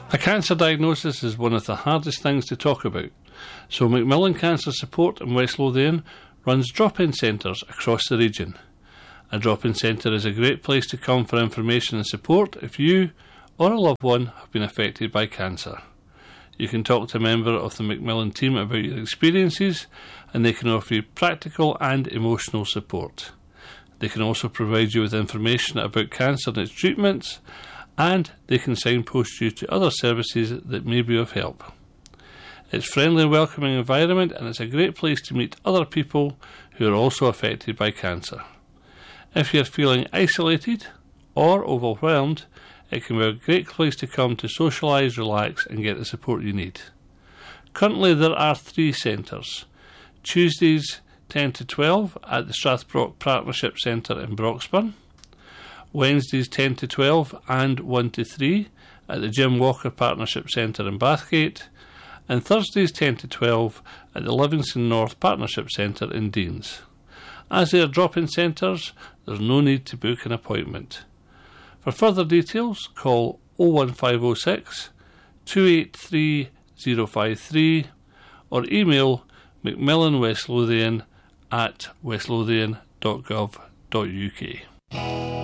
A cancer diagnosis is one of the hardest things to talk about, so Macmillan Cancer Support in West Lothian runs drop-in centres across the region. A drop-in centre is a great place to come for information and support if you or a loved one have been affected by cancer. You can talk to a member of the Macmillan team about your experiences, and they can offer you practical and emotional support. They can also provide you with information about cancer and its treatments, and they can signpost you to other services that may be of help. It's a friendly and welcoming environment, and it's a great place to meet other people who are also affected by cancer. If you're feeling isolated or overwhelmed, it can be a great place to come to socialise, relax and get the support you need. Currently there are 3 centres. Tuesdays 10 to 12 at the Strathbrock Partnership Centre in Broxburn, Wednesdays 10 to 12 and 1 to 3 at the Jim Walker Partnership Centre in Bathgate, and Thursdays 10 to 12 at the Livingston North Partnership Centre in Deans. As they are drop-in centres, there's no need to book an appointment. For further details, call 01506 283 053 or email macmillanwestlothian@westlothian.gov.uk.